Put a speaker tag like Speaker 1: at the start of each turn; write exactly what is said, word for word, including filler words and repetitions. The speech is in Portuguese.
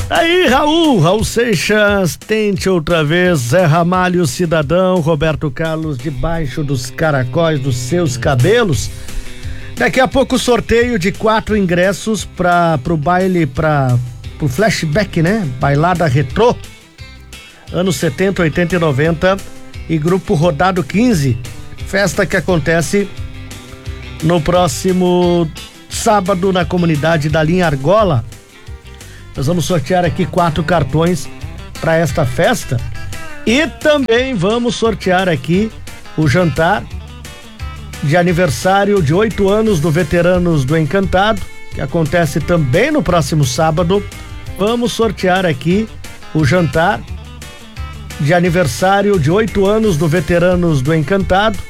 Speaker 1: Aí, Raul, Raul Seixas, tente outra vez, Zé Ramalho, cidadão, Roberto Carlos, debaixo dos caracóis dos seus cabelos. Daqui a pouco sorteio de quatro ingressos para pro baile, para pro flashback, né? Bailada retrô, anos setenta, oitenta e noventa, e grupo Rodado quinze, festa que acontece no próximo sábado na comunidade da Linha Argola. Nós vamos sortear aqui quatro cartões para esta festa e também vamos sortear aqui o jantar de aniversário de oito anos do Veteranos do Encantado, que acontece também no próximo sábado. Vamos sortear aqui o jantar de aniversário de oito anos do Veteranos do Encantado,